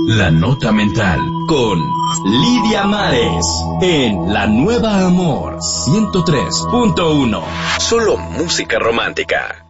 La Nota Mental con Lidia Mares en La Nueva Amor 103.1. Solo música romántica.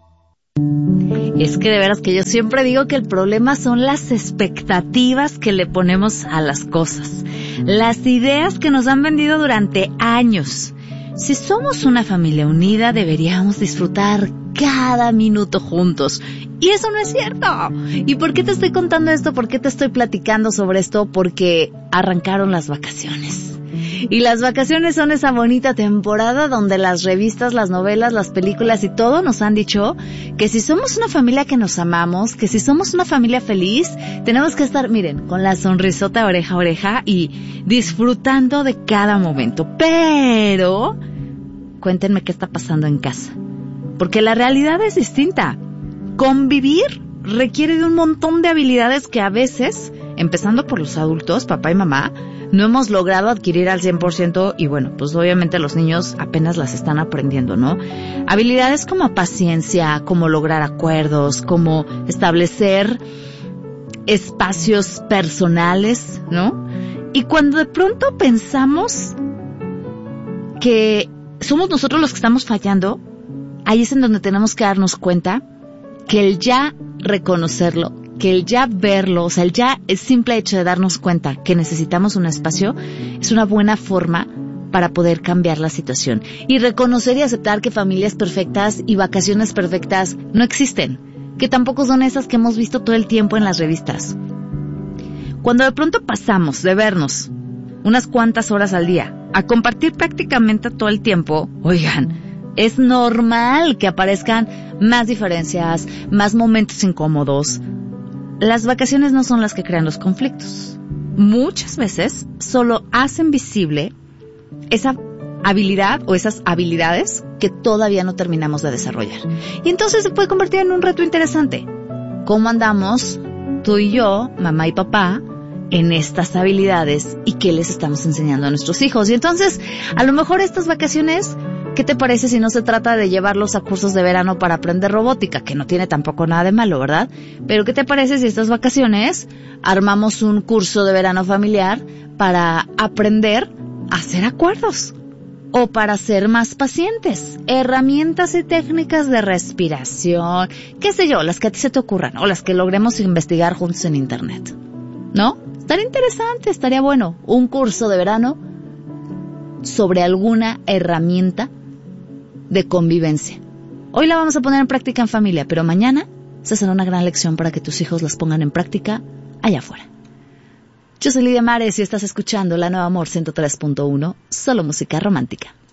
Es que de veras que yo siempre digo que el problema son las expectativas que le ponemos a las cosas, las ideas que nos han vendido durante años. Si somos una familia unida, deberíamos disfrutar cada minuto juntos. Y eso no es cierto. ¿Y por qué te estoy contando esto? ¿Por qué te estoy platicando sobre esto? Porque arrancaron las vacaciones. Y las vacaciones son esa bonita temporada donde las revistas, las novelas, las películas y todo nos han dicho que si somos una familia que nos amamos, que si somos una familia feliz, tenemos que estar, miren, con la sonrisota oreja a oreja y disfrutando de cada momento. Pero cuéntenme qué está pasando en casa, porque la realidad es distinta. Convivir requiere de un montón de habilidades que a veces, empezando por los adultos, papá y mamá, no hemos logrado adquirir al 100% y bueno, pues obviamente los niños apenas las están aprendiendo, ¿no? Habilidades como paciencia, como lograr acuerdos, como establecer espacios personales, ¿no? Y cuando de pronto pensamos que somos nosotros los que estamos fallando, ahí es en donde tenemos que darnos cuenta que el ya reconocerlo, que el ya verlo, o sea, el simple hecho de darnos cuenta que necesitamos un espacio es una buena forma para poder cambiar la situación. Y reconocer y aceptar que familias perfectas y vacaciones perfectas no existen, que tampoco son esas que hemos visto todo el tiempo en las revistas. Cuando de pronto pasamos de vernos unas cuantas horas al día a compartir prácticamente todo el tiempo, oigan, es normal que aparezcan más diferencias, más momentos incómodos. Las vacaciones no son las que crean los conflictos. Muchas veces solo hacen visible esa habilidad o esas habilidades que todavía no terminamos de desarrollar. Y entonces se puede convertir en un reto interesante. ¿Cómo andamos tú y yo, mamá y papá, en estas habilidades y qué les estamos enseñando a nuestros hijos? Y entonces, a lo mejor estas vacaciones, ¿qué te parece si no se trata de llevarlos a cursos de verano para aprender robótica? Que no tiene tampoco nada de malo, ¿verdad? Pero ¿qué te parece si estas vacaciones armamos un curso de verano familiar para aprender a hacer acuerdos? O para ser más pacientes. Herramientas y técnicas de respiración, qué sé yo, las que a ti se te ocurran o las que logremos investigar juntos en internet. ¿No? Estaría interesante, estaría bueno. Un curso de verano sobre alguna herramienta de convivencia. Hoy la vamos a poner en práctica en familia, pero mañana esa será una gran lección para que tus hijos las pongan en práctica allá afuera. Yo soy Lidia Mares y estás escuchando La Nueva Amor 103.1, solo música romántica.